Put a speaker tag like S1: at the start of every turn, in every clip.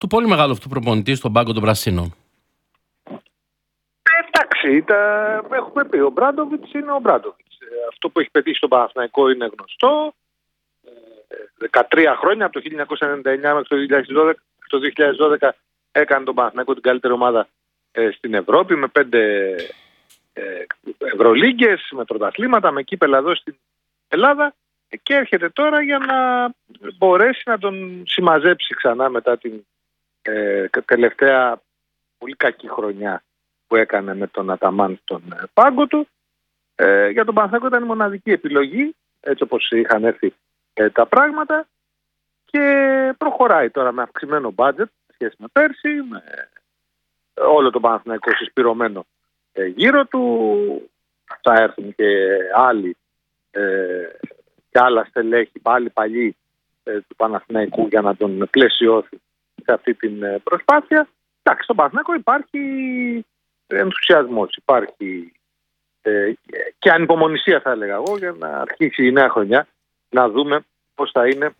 S1: του πολύ μεγάλου αυτού προπονητή στον πάγκο των Πρασίνων.
S2: Εντάξει, έχουμε πει, ο Μπράντοβιτς είναι ο Μπράντοβιτς. Αυτό που έχει πετύχει στον Παναθηναϊκό είναι γνωστό. 13 χρόνια, από το 1999 μέχρι το 2012 έκανε τον Παναθηναϊκό την καλύτερη ομάδα στην Ευρώπη, με 5 Ευρωλίγκες, με πρωταθλήματα, με κύπελα εδώ στην Ελλάδα, και έρχεται τώρα για να μπορέσει να τον συμμαζέψει ξανά μετά την τελευταία πολύ κακή χρονιά που έκανε με τον Αταμάν στον πάγκο του. Για τον Παναθηναϊκό ήταν η μοναδική επιλογή, έτσι όπως είχαν έρθει τα πράγματα, και προχωράει τώρα με αυξημένο μπάτζετ σε σχέση με πέρσι, με όλο τον Παναθηναϊκό συσπηρωμένο γύρω του. Θα έρθουν και άλλοι και άλλα στελέχη, πάλι παλιοί του Παναθηναϊκού, για να τον πλαισιώσει σε αυτή την προσπάθεια. Εντάξει, στον Παναθηναϊκό υπάρχει ενθουσιασμός, υπάρχει και ανυπομονησία, θα έλεγα εγώ, για να αρχίσει η νέα χρονιά, να δούμε πώς θα είναι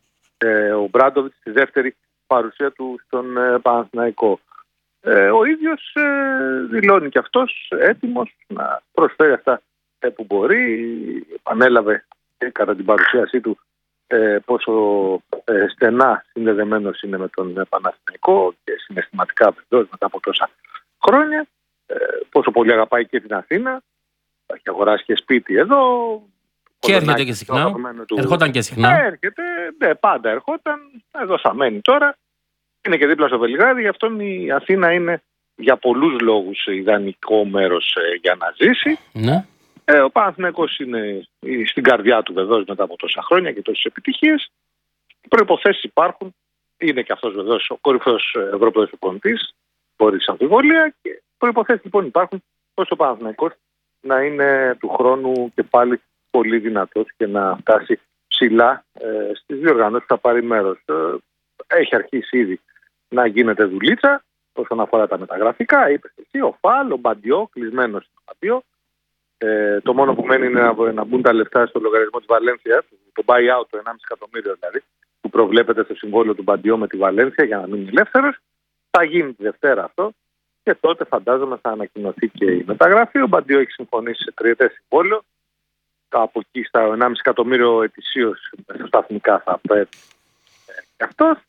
S2: ο Μπράντοβιτς στη δεύτερη παρουσία του στον Παναθηναϊκό. Ο ίδιος δηλώνει και αυτός έτοιμος να προσφέρει αυτά που μπορεί. Επανέλαβε κατά την παρουσίασή του πόσο στενά συνδεδεμένος είναι με τον Παναθηναϊκό και συναισθηματικά βεβαίως μετά από τόσα χρόνια, πόσο πολύ αγαπάει και την Αθήνα. Έχει αγοράσει και σπίτι εδώ.
S1: Και έρχεται και συχνά. Ερχόταν και συχνά.
S2: Έρχεται, πάντα ερχόταν. Εδώ θα μένει τώρα. Είναι και δίπλα στο Βελιγράδι, γι' αυτόν η Αθήνα είναι για πολλούς λόγους ιδανικό μέρος για να ζήσει.
S1: Ναι.
S2: Ο Παναθηναϊκός είναι στην καρδιά του βεβαίως μετά από τόσα χρόνια και τόσες επιτυχίες. Οι προϋποθέσεις υπάρχουν. Είναι και αυτός βεβαίως ο κορυφαίος Ευρωπαίος προπονητής, χωρίς αμφιβολία. Και προϋποθέσεις λοιπόν υπάρχουν ώστε ο Παναθηναϊκός να είναι του χρόνου και πάλι πολύ δυνατός και να φτάσει ψηλά στις διοργανώσεις που θα πάρει μέρος. Έχει αρχίσει ήδη να γίνεται δουλίτσα όσον αφορά τα μεταγραφικά. Είπες εσύ, ο Φαλ, ο Μπαντιό, κλεισμένος στο Μπαντιό. Το μόνο που μένει είναι να μπουν τα λεφτά στο λογαριασμό της Βαλένθια, το buy-out, το 1,5 εκατομμύριο δηλαδή, που προβλέπεται στο συμβόλαιο του Μπαντιό με τη Βαλένθια για να μείνει ελεύθερος. Θα γίνει τη Δευτέρα αυτό και τότε φαντάζομαι θα ανακοινωθεί και η μεταγραφή. Ο Μπαντιό έχει συμφωνήσει σε 3ετές συμβόλαιο. Από εκεί στα 1,5 εκατομμύριο ετησίως σταθμικά θα πρέπει και αυτός.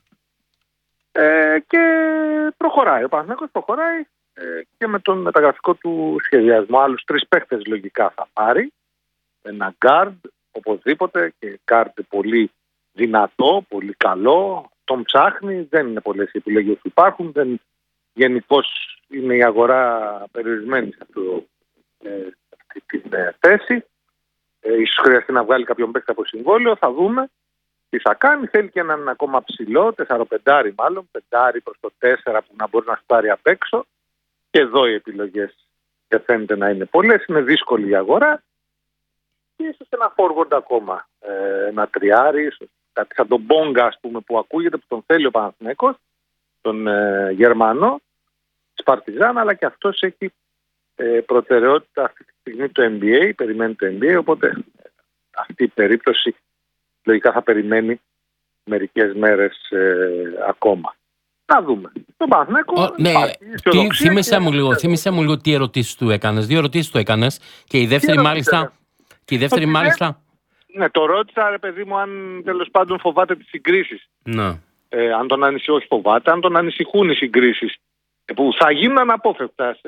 S2: Και προχωράει. Ο Παναθηναϊκός προχωράει και με τον μεταγραφικό του σχεδιασμό. Άλλους 3 παίχτες λογικά θα πάρει. Ένα guard οπωσδήποτε, και guard πολύ δυνατό, πολύ καλό. Τον ψάχνει, δεν είναι πολλές οι επιλογές που υπάρχουν. Γενικώς είναι η αγορά περιορισμένη σε αυτή την θέση. Ίσως χρειαστεί να βγάλει κάποιον παίκτη από συμβόλαιο, θα δούμε τι θα κάνει. Θέλει και έναν ακόμα ψηλό, 4-5 μάλλον, 5 προς το 4 που να μπορεί να σπάρει απ' έξω. Και εδώ οι επιλογές δεν φαίνεται να είναι πολλές, είναι δύσκολη η αγορά. Και ίσως ένα forward ακόμα, ένα τριάρι, ίσως κάτι σαν τον Μπόγκα, ας πούμε, που ακούγεται, που τον θέλει ο Παναθηναϊκός, τον Γερμανό, της Παρτιζάν, αλλά και αυτός έχει προτεραιότητα αυτή τη στιγμή το NBA, περιμένει το NBA, οπότε αυτή η περίπτωση λογικά θα περιμένει μερικές μέρες ακόμα. Να δούμε. Τον Παναθηναϊκό.
S1: Ναι, θύμισε μου λίγο τι ερωτήσεις του έκανες. 2 ερωτήσεις του έκανες και η δεύτερη μάλιστα.
S2: Ναι, το ρώτησα, ρε παιδί μου, αν τέλος πάντων φοβάται τις συγκρίσεις.
S1: Ναι.
S2: Αν τον όχι φοβάται, αν τον ανησυχούν οι συγκρίσεις που θα γίνουν αναπόφευκτα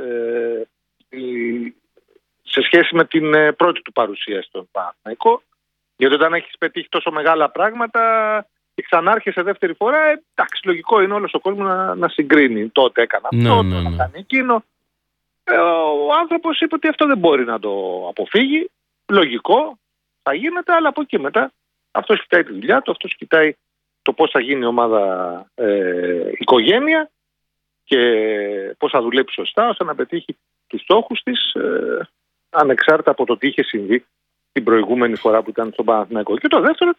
S2: σε σχέση με την πρώτη του παρουσία στον Παναθηναϊκό. Γιατί όταν έχεις πετύχει τόσο μεγάλα πράγματα και ξανάρχεσαι δεύτερη φορά, εντάξει, λογικό είναι όλος ο κόσμος να συγκρίνει. Τότε έκανα αυτό, να κάνει εκείνο. Ο άνθρωπος είπε ότι αυτό δεν μπορεί να το αποφύγει. Λογικό, θα γίνεται, αλλά από εκεί μετά αυτός κοιτάει τη δουλειά του, αυτός κοιτάει το πώς θα γίνει η ομάδα οικογένεια και πώς θα δουλέψει σωστά ώστε να πετύχει τους στόχους της, ανεξάρτητα από το τι είχε συμβεί την προηγούμενη φορά που ήταν στον Παναθηναϊκό. Και το δεύτερο,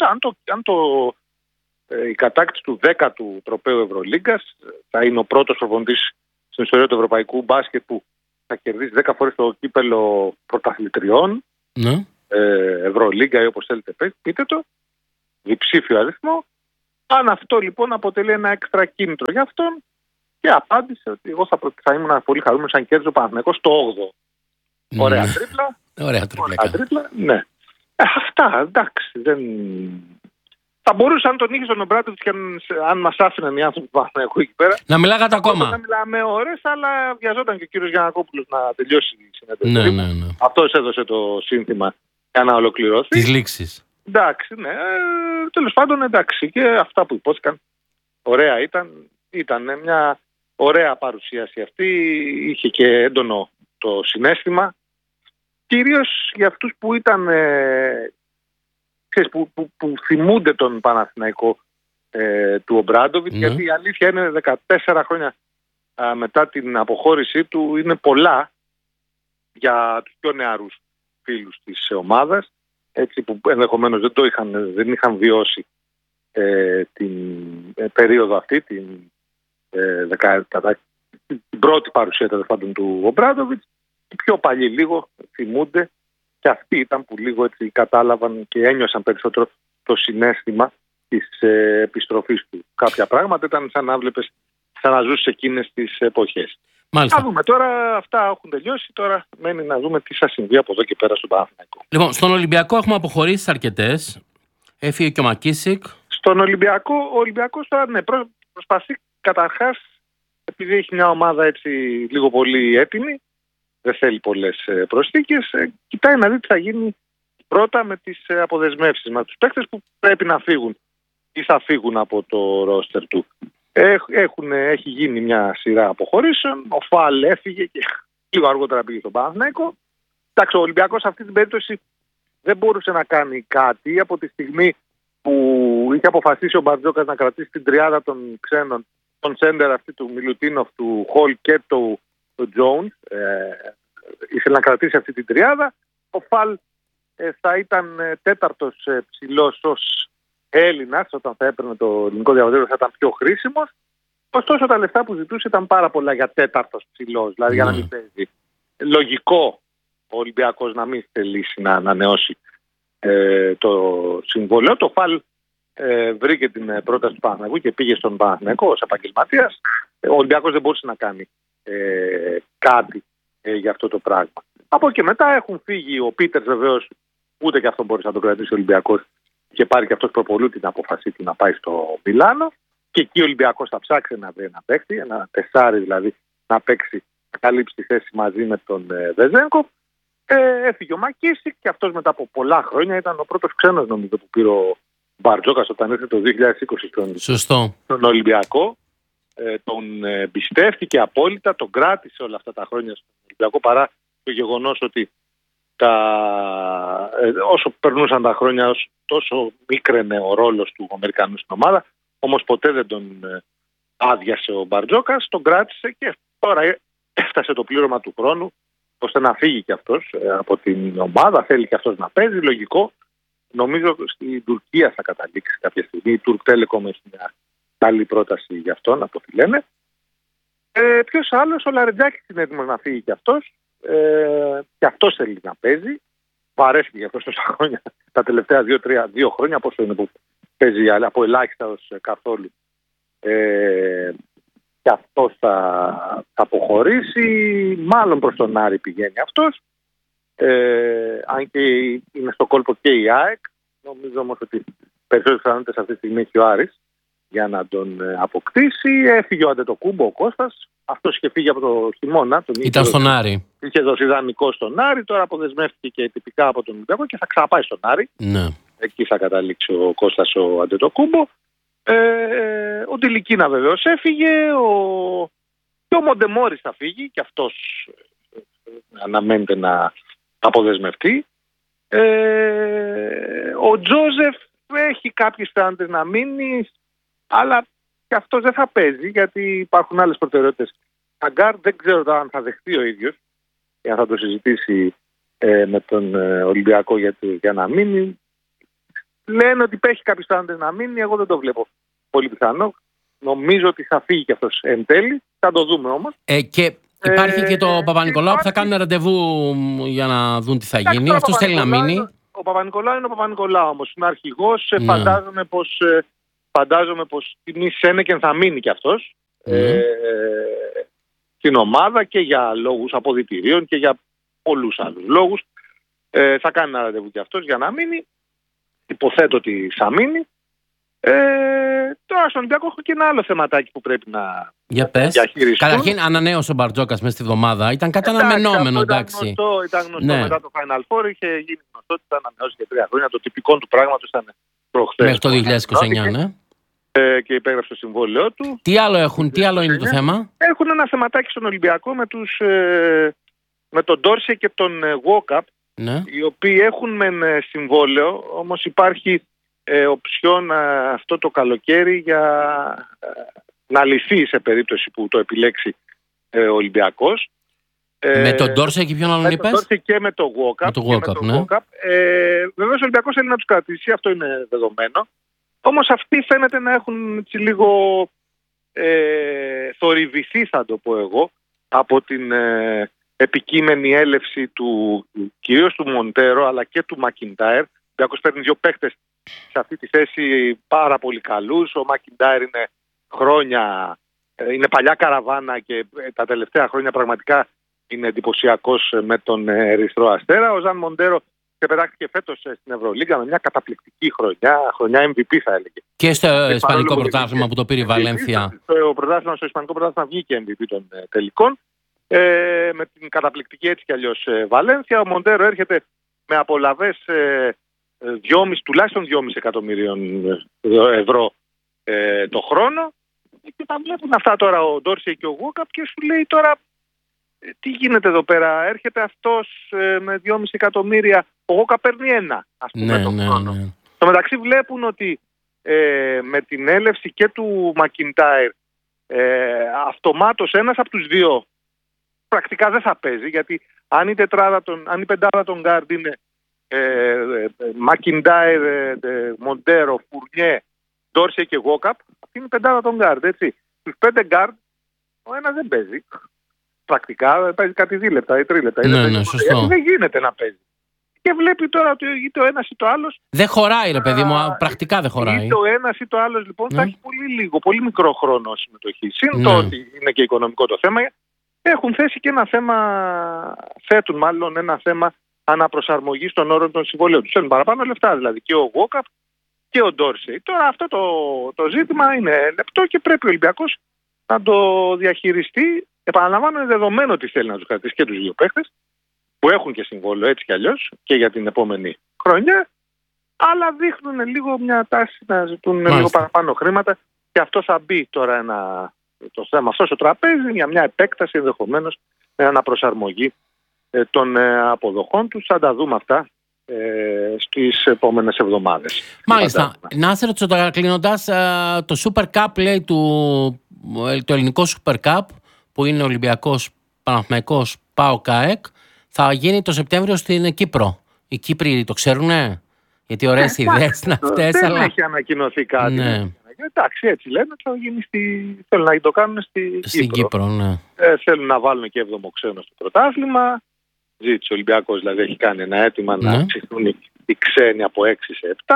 S2: η κατάκτηση του 10ου τροπαίου Ευρωλίγκας, θα είναι ο πρώτος προπονητής στην ιστορία του ευρωπαϊκού μπάσκετ που θα κερδίσει 10 φορές το κύπελο πρωταθλητριών, Ευρωλίγκα ή όπως θέλετε πείτε το, διψήφιο αριθμό. Αν αυτό λοιπόν αποτελεί ένα έξτρα κίνητρο για αυτόν, και απάντησε ότι εγώ θα ήμουν πολύ χαρούμενος αν κέρδιζε ο Παναθηναϊκός στο 8ο. Ωραία τρίπλα.
S1: Ωραία
S2: τρίπλα. Ναι. Αυτά, εντάξει. Θα μπορούσε, αν τον είχε στον Ομπράντοβιτς και αν μας άφηναν οι άνθρωποι που πάνε εκεί πέρα,
S1: να μιλάγατε ακόμα.
S2: Να μιλάμε ώρες, αλλά βιαζόταν και ο κύριος Γιαννακόπουλος να τελειώσει η συνέντευξη.
S1: Ναι.
S2: Αυτός έδωσε το σύνθημα για να ολοκληρωθεί.
S1: Τις λήξεις.
S2: Εντάξει, ναι. Τέλος πάντων, εντάξει. Και αυτά που υπόθηκαν, ωραία ήταν. Ήταν μια ωραία παρουσίαση αυτή. Είχε και έντονο το συναίσθημα. Κυρίως για αυτούς που ήταν... που θυμούνται τον Παναθηναϊκό του Ομπράντοβιτς, γιατί η αλήθεια είναι 14 χρόνια μετά την αποχώρησή του είναι πολλά για τους πιο νεαρούς φίλους της ομάδας, έτσι, που ενδεχομένως δεν είχαν βιώσει την περίοδο αυτή, την πρώτη παρουσία του Ομπράντοβιτς. Οι πιο παλιοί λίγο θυμούνται. Και αυτοί ήταν που λίγο έτσι κατάλαβαν και ένιωσαν περισσότερο το συναίσθημα της επιστροφής του. Κάποια πράγματα ήταν σαν να βλέπεις, σαν να ζούσες εκείνες τις εποχές.
S1: Μάλιστα.
S2: Θα δούμε τώρα, αυτά έχουν τελειώσει, τώρα μένει να δούμε τι θα συμβεί από εδώ και πέρα στον Παναθηναϊκό.
S1: Λοιπόν, στον Ολυμπιακό έχουμε αποχωρήσει αρκετές. Έφυγε και ο Μακίσικ.
S2: Στον Ολυμπιακό, ο Ολυμπιακός τώρα προσπαθεί καταρχάς, επειδή έχει μια ομάδα έτσι λίγο πολύ έτοιμη, δεν θέλει πολλές προσθήκες, κοιτάει να δει τι θα γίνει πρώτα με τις αποδεσμεύσεις, με τους παίκτες που πρέπει να φύγουν ή θα φύγουν από το ρόστερ του. Έχει γίνει μια σειρά αποχωρήσεων, ο Φαλ έφυγε και λίγο αργότερα πήγε στον Παναθηναϊκό. Εντάξει, ο Ολυμπιακός σε αυτή την περίπτωση δεν μπορούσε να κάνει κάτι από τη στιγμή που είχε αποφασίσει ο Μπαρτζόκας να κρατήσει την τριάδα των ξένων, τον σέντερ αυτή του Μιλουτίνοφ, του Χολ και του Jones. Ήθελε να κρατήσει αυτή την τριάδα. Ο Φαλ θα ήταν τέταρτος ψηλός ως Έλληνας, όταν θα έπαιρνε το ελληνικό διαβατήριο θα ήταν πιο χρήσιμος. Ωστόσο τα λεφτά που ζητούσε ήταν πάρα πολλά για τέταρτος ψηλός, δηλαδή για να μην παίζει. Λογικό ο Ολυμπιακός να μην θελήσει να ανανεώσει το συμβόλαιο. Το Φαλ βρήκε την πρόταση του Παναθηναϊκού και πήγε στον Παναθηναϊκό ως επαγγελματίας. Ο Ολυμπιακός δεν μπορούσε να κάνει κάτι για αυτό το πράγμα. Από εκεί μετά έχουν φύγει ο Πίτερς, βεβαίως ούτε και αυτό μπορούσε να το κρατήσει ο Ολυμπιακός, και πάρει και αυτός προπολού την αποφασή του να πάει στο Μιλάνο, και εκεί ο Ολυμπιακός θα ψάξει να βρει ένα παίκτη, ένα τεσάρι δηλαδή, να παίξει, να καλύψει τη θέση μαζί με τον Βεζένκοφ. Έφυγε ο Μακίσικ και αυτός μετά από πολλά χρόνια ήταν ο πρώτος ξένος, νομίζω, που πήρε ο Μπαρτζόκας όταν ήρθε το 2020 στον Ολυμπιακό. Τον εμπιστεύτηκε απόλυτα, τον κράτησε όλα αυτά τα χρόνια στον Ολυμπιακό, παρά το γεγονός ότι όσο περνούσαν τα χρόνια τόσο μίκραινε ο ρόλος του Αμερικανού στην ομάδα, όμως ποτέ δεν τον άδειασε ο Μπαρτζόκας, τον κράτησε και τώρα έφτασε το πλήρωμα του χρόνου ώστε να φύγει και αυτός από την ομάδα, θέλει και αυτός να παίζει, λογικό. Νομίζω στην Τουρκία θα καταλήξει κάποια στιγμή, η Turk Telecom έχει μια καλή πρόταση για αυτόν, από ό,τι λένε. Ποιος άλλος, ο Λαρετζάκης είναι έτοιμος να φύγει και αυτός. Και αυτός θέλει να παίζει. Βαρέθηκε για αυτός τόσα χρόνια, τα τελευταία 2 χρόνια, πόσο είναι που παίζει από ελάχιστα ως καθόλου. Και αυτός θα αποχωρήσει, μάλλον προς τον Άρη πηγαίνει αυτός. Αν και είναι στο κόλπο και η ΑΕΚ, νομίζω όμως ότι περισσότερες πιθανότητες αυτή τη στιγμή έχει ο Άρης για να τον αποκτήσει. Έφυγε ο Αντετοκούμπο, ο Κώστας. Αυτός είχε φύγει από το χειμώνα.
S1: Ήταν στον Άρη.
S2: Είχε δώσει ιδανικό στον Άρη. Τώρα αποδεσμεύτηκε και τυπικά από τον Ολυμπιακό και θα ξαναπάει στον Άρη.
S1: Ναι.
S2: Εκεί θα καταλήξει ο Κώστας ο Αντετοκούμπο. Ο Τιλικίνα βεβαίως έφυγε. Και ο Μοντεμόρης θα φύγει. Και αυτός αναμένεται να αποδεσμευτεί. Ο Τζόζεφ έχει κάποιες πιθανότητες να μείνει, αλλά και αυτός δεν θα παίζει γιατί υπάρχουν άλλες προτεραιότητες. Αγκάρ δεν ξέρω αν θα δεχτεί ο ίδιος ή αν θα το συζητήσει με τον Ολυμπιακό για να μείνει. Λένε ότι έχει κάποιες πιθανότητες να μείνει, εγώ δεν το βλέπω πολύ πιθανό. Νομίζω ότι θα φύγει και αυτός εν τέλει, θα το δούμε όμως.
S1: Και υπάρχει και το Παπα-Νικολάου που θα κάνουν ραντεβού για να δουν τι θα γίνει. Αυτός θέλει να μείνει.
S2: Ο Παπα-Νικολάου είναι ο Παπα-Νικολάου όμως. Είναι αρχηγός. Φαντάζομαι πως φαντάζομαι πως τιμή Σένεκεν θα μείνει κι αυτός στην ομάδα και για λόγους αποδυτηρίων και για πολλούς άλλους λόγους. Θα κάνει ένα ραντεβού κι αυτός για να μείνει. Υποθέτω ότι θα μείνει. Τώρα στον Ολυμπιακό έχω και ένα άλλο θεματάκι που πρέπει να διαχειριστούν.
S1: Καταρχήν ανανέωσε ο Μπαρτζόκας μέσα στη εβδομάδα. Ήταν κάτι αναμενόμενο, εντάξει.
S2: Ήταν γνωστό μετά το Final Four. Είχε γίνει γνωστό ότι ήταν ανανεώσει για 3 χρόνια. Το τυπικό του πράγματος ήταν προχθές.
S1: Μέχρι το 2029, ναι.
S2: Και υπέγραψε το συμβόλαιό του.
S1: Τι άλλο έχουν, τι άλλο είναι το θέμα?
S2: Έχουν ένα θεματάκι στον Ολυμπιακό με τον Ντόρσε και τον Walkup,
S1: ναι.
S2: Οι οποίοι έχουν μεν συμβόλαιο, όμως υπάρχει οψιόν αυτό το καλοκαίρι για να λυθεί σε περίπτωση που το επιλέξει ο Ολυμπιακός.
S1: Με τον Ντόρσε και ποιον άλλον είπες?
S2: Με τον Ντόρσε και με τον Walkup.
S1: Ναι.
S2: Βεβαίως ο Ολυμπιακός θέλει να τους κρατήσει, αυτό είναι δεδομένο. Όμως αυτοί φαίνεται να έχουν έτσι λίγο θορυβηθεί, θα το πω εγώ, από την επικείμενη έλευση κυρίως του Μοντέρο αλλά και του Μακιντάιρ. Ο Ολυμπιακός παίρνει 2 παίχτες σε αυτή τη θέση πάρα πολύ καλούς. Ο Μακιντάιρ είναι χρόνια, είναι παλιά καραβάνα και τα τελευταία χρόνια πραγματικά είναι εντυπωσιακός με τον Ερυθρό Αστέρα. Ο Ζαν Μοντέρο ξεπετάχθηκε φέτος στην Ευρωλίγκα με μια καταπληκτική χρονιά MVP θα έλεγε.
S1: Και στο Ισπανικό πρωτάθλημα που το πήρε η Βαλένθια.
S2: Στο Ισπανικό πρωτάθλημα βγήκε MVP των τελικών. Με την καταπληκτική έτσι κι αλλιώς Βαλένθια. Ο Μοντέρο έρχεται με απολαβές τουλάχιστον 2,5 εκατομμυρίων ευρώ το χρόνο. Και τα βλέπουν αυτά τώρα ο Ντόρσε και ο Walkup και σου λέει τώρα τι γίνεται εδώ πέρα. Έρχεται αυτός με 2,5 εκατομμύρια, ο Walkup παίρνει 1, ας πούμε, το χρόνο. Ναι. Στο μεταξύ βλέπουν ότι με την έλευση και του Μακιντάιρ αυτομάτως ένας από τους δύο πρακτικά δεν θα παίζει, γιατί αν η πεντάδα των γκάρντ είναι Μακιντάιρ, Μοντέρο, Φουρνιέ, Ντόρσε και Walkup, αυτή είναι η πεντάδα των γκάρντ, έτσι. Τους 5 γκάρντ ο ένας δεν παίζει. Πρακτικά παίζει κάτι 2 λεπτά ή 3 λεπτά.
S1: Ναι, σωστό.
S2: Δεν γίνεται να παίζει. Και βλέπει τώρα ότι είτε ο ένας ή το άλλος.
S1: Δεν χωράει, ρε παιδί μου, πρακτικά δεν χωράει.
S2: Είτε ο ένας ή το άλλος λοιπόν θα έχει πολύ μικρό χρόνο συμμετοχή. Συν το ότι είναι και οικονομικό το θέμα. Έχουν θέσει και θέτουν ένα θέμα αναπροσαρμογής των όρων των συμβολέων. Τους θέλουν παραπάνω λεφτά δηλαδή και ο Walkup και ο Ντόρσε. Τώρα αυτό το ζήτημα είναι λεπτό και πρέπει ο Ολυμπιακός να το διαχειριστεί. Επαναλαμβάνω, είναι δεδομένο ότι θέλει να τους κρατήσει και τους 2 παίχτες που έχουν και συμβόλαιο έτσι κι αλλιώς και για την επόμενη χρονιά, αλλά δείχνουν λίγο μια τάση να ζητούν λίγο παραπάνω χρήματα και αυτό θα μπει τώρα το θέμα αυτό στο τραπέζι για μια επέκταση ενδεχομένως, αναπροσαρμογή των αποδοχών τους. Θα τα δούμε αυτά στις επόμενες εβδομάδες.
S1: Μάλιστα. Να σε ρωτήσω τώρα κλείνοντας, το Super Cup λέει το ελληνικό Super Cup που είναι Ολυμπιακός, Παναθηναϊκός, ΠΑΟΚ, ΑΕΚ, θα γίνει το Σεπτέμβριο στην Κύπρο. Οι Κύπροι το ξέρουνε? Γιατί ωραίες ιδέες είναι αυτές.
S2: Δεν έχει ανακοινωθεί κάτι.
S1: Ναι.
S2: Εντάξει, έτσι λένε, θα γίνει θέλουν να το κάνουν στην
S1: Κύπρο. Ναι.
S2: Θέλουν να βάλουν και 7ο ξένο στο πρωτάθλημα. Ζήτησε ο Ολυμπιακός, δηλαδή έχει κάνει ένα αίτημα να αυξηθούν οι ξένοι από 6 σε 7.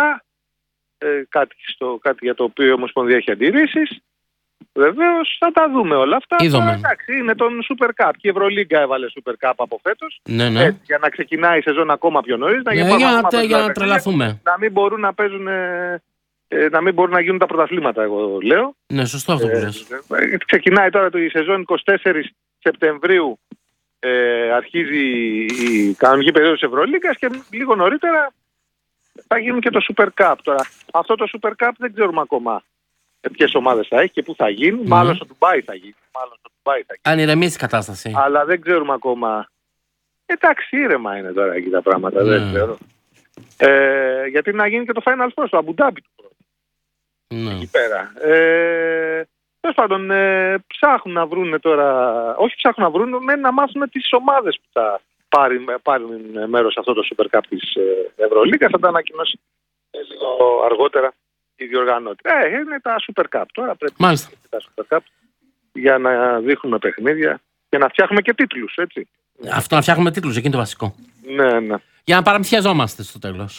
S2: Κάτι για το οποίο η Ομοσπονδία έχει αντιρρήσεις. Βεβαίως θα τα δούμε όλα αυτά. Εντάξει, είναι τον Super Cup. Και η Ευρωλίγκα έβαλε Super Cup από φέτος.
S1: Ναι.
S2: Έτσι, για να ξεκινάει η σεζόν ακόμα πιο νωρίς.
S1: Για να τρελαθούμε.
S2: Να μην μπορούν να παίζουν. Να μην μπορούν να γίνουν τα πρωταθλήματα, εγώ λέω.
S1: Ναι, σωστό αυτό που λες.
S2: Ξεκινάει τώρα η σεζόν 24 Σεπτεμβρίου. Αρχίζει η κανονική περίοδος της Ευρωλίγκας και λίγο νωρίτερα θα γίνουν και το Super Cup. Τώρα, αυτό το Super Cup δεν ξέρουμε ακόμα ποιες ομάδες θα έχει και πού θα γίνει. Μάλλον στο Ντουμπάι θα γίνει.
S1: Αν ηρεμήσει η κατάσταση.
S2: Αλλά δεν ξέρουμε ακόμα. Εντάξει, ήρεμα είναι τώρα εκεί τα πράγματα. Δεν ξέρω. Γιατί να γίνει και το Final Four στο Αμπουντάμπι του πρώτου. Εκεί πέρα. Τέλος πάντων, ψάχνουν να βρουν τώρα. Όχι ψάχνουν να βρουν, μένουν να μάθουν τις ομάδες που θα πάρουν μέρος σε αυτό το Super Cup της Ευρωλίγκας. Θα τα ανακοινώσει λίγο αργότερα η διοργανώτρια. Είναι τα Super Cup τώρα. Πρέπει να είναι τα Super Cup για να δείχνουμε παιχνίδια και να φτιάχνουμε και τίτλους, έτσι.
S1: Αυτό, να φτιάχνουμε τίτλους, εκεί είναι το βασικό.
S2: Ναι.
S1: Για να παραμυθιαζόμαστε στο τέλος.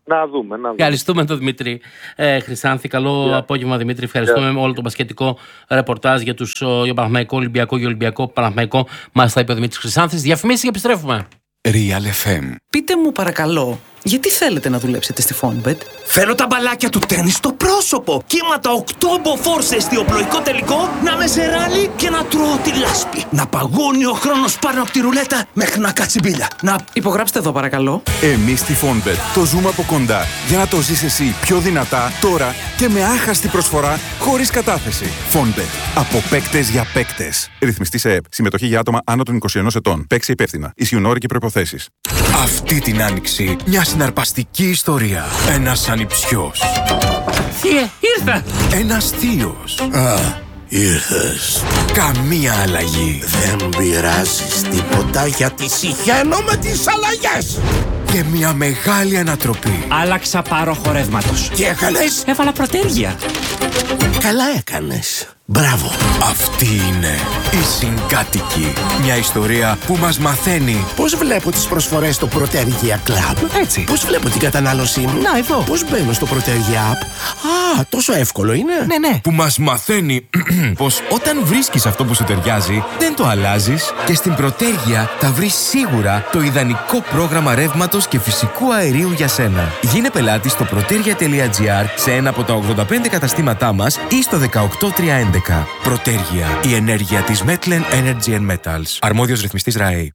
S2: Να δούμε.
S1: Ευχαριστούμε τον Δημήτρη Χρυσάνθη. Καλό απόγευμα, Δημήτρη. Ευχαριστούμε όλο το μπασκετικό ρεπορτάζ για τους Παναθηναϊκό, Ολυμπιακό και Ολυμπιακό Παναθηναϊκό. Μας τα είπε ο Δημήτρης Χρυσάνθης. Διαφημίσεις και επιστρέφουμε.
S3: Real FM.
S4: Πείτε μου παρακαλώ, γιατί θέλετε να δουλέψετε στη Fonbet?
S5: Θέλω τα μπαλάκια του τέννις στο πρόσωπο. Κύματα 8 μποφόρ σε εστιοπλοϊκό τελικό, να με σε ράλι και να τρώω τη λάσπη. Να παγώνει ο χρόνος πάνω από τη ρουλέτα μέχρι να κάτσει μπίλια.
S4: Υπογράψτε εδώ παρακαλώ.
S3: Εμείς στη Fonbet το ζούμε από κοντά για να το ζεις εσύ πιο δυνατά τώρα και με άχαστη προσφορά χωρίς κατάθεση. Fonbet. Από παίκτες για παίκτες. Ρυθμιστή σε ΕΠ. Συμμετοχή για άτομα άνω των 21 ετών. Παίξει υπεύθυνα. Ισχύουν όροι και προϋποθέσεις. Αυτή την άνοιξη μια συναρπαστική ιστορία. Ένας ανιψιός.
S1: Θεία, ήρθα!
S3: Ένας θείος.
S5: Ήρθες.
S3: Καμία αλλαγή.
S5: Δεν πειράζεις τίποτα γιατί συχαίνω με τις αλλαγές.
S3: Και μια μεγάλη ανατροπή.
S5: Άλλαξα πάροχο ρεύματος. Τι έκανες?
S4: Έβαλα προτέρια.
S5: Καλά έκανες. Μπράβο.
S3: Αυτή είναι η Συγκάτοικη. Μια ιστορία που μας μαθαίνει
S5: Πώς βλέπω τις προσφορές στο Protergia Club?
S4: Έτσι.
S5: Πώς βλέπω την κατανάλωσή μου?
S4: Να, εδώ.
S5: Πώς μπαίνω στο Protergia App? Α, τόσο εύκολο είναι.
S4: Ναι.
S3: που μας μαθαίνει πως όταν βρίσκεις αυτό που σου ταιριάζει, δεν το αλλάζεις και στην Protergia θα βρεις σίγουρα το ιδανικό πρόγραμμα ρεύματος και φυσικού αερίου για σένα. Γίνε πελάτη στο protergia.gr σε ένα από τα 85 καταστήματά μας ή στο 18311. Protergia, η ενέργεια της Metlen Energy and Metals. Αρμόδιος ρυθμιστής ΡΑΕ.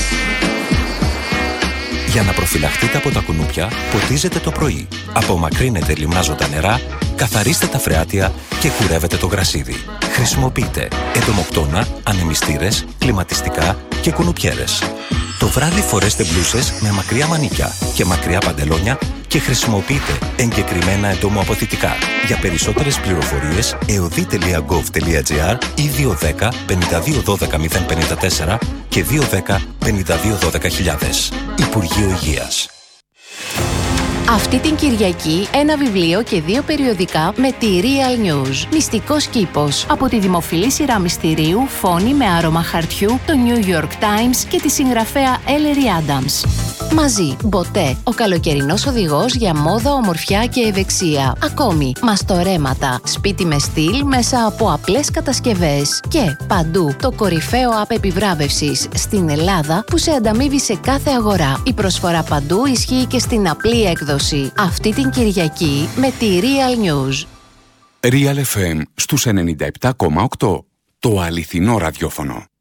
S6: Για να προφυλαχτείτε από τα κουνούπια, ποτίζετε το πρωί. Απομακρύνετε λιμνάζοντα νερά, καθαρίστε τα φρεάτια και κουρεύετε το γρασίδι. Χρησιμοποιείτε εντομοκτώνα, ανεμιστήρες, κλιματιστικά και κουνουπιέρες. Το βράδυ φορέστε μπλούσες με μακριά μανίκια και μακριά παντελόνια και χρησιμοποιείτε εγκεκριμένα εντομοαποθητικά. Για περισσότερες πληροφορίες, eodi.gov.gr ή 210 52 12 054 και 210 52 12 Υπουργείο Υγείας.
S7: Αυτή την Κυριακή ένα βιβλίο και 2 περιοδικά με τη Real News. Μυστικός κήπος. Από τη δημοφιλή σειρά μυστηρίου Φόνη με άρωμα χαρτιού, το New York Times και τη συγγραφέα Ellery Adams. Μαζί, Μποτέ, ο καλοκαιρινός οδηγός για μόδα, ομορφιά και ευεξία. Ακόμη, μαστορέματα, σπίτι με στυλ μέσα από απλές κατασκευές. Και παντού, το κορυφαίο app επιβράβευσης στην Ελλάδα που σε ανταμείβει σε κάθε αγορά. Η προσφορά παντού ισχύει και στην απλή έκδοση. Αυτή την Κυριακή με τη Real News.
S3: Real FM στους 97,8. Το αληθινό ραδιόφωνο.